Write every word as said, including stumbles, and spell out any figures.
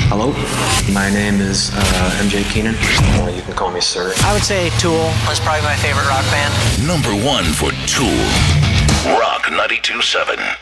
Hello, my name is uh, M J Keenan. Uh, you can call me Sir. I would say Tool is probably my favorite rock band. Number one for Tool. Rock ninety-two point seven.